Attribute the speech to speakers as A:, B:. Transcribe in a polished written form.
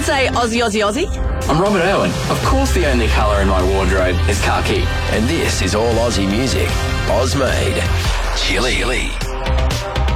A: say Aussie, Aussie, Aussie.
B: I'm Robert Irwin. Of course the only colour in my wardrobe is khaki.
C: And this is all Aussie music. Oz made. Chili.